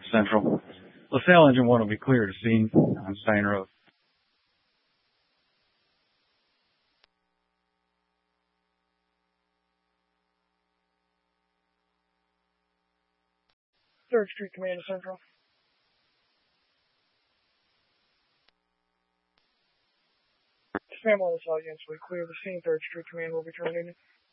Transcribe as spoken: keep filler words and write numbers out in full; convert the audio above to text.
Central. LaSalle Engine one will be clear to scene on Stein Road. third Street Command to Central. Spam on the audience will be clear. The scene third Street Command will be terminated.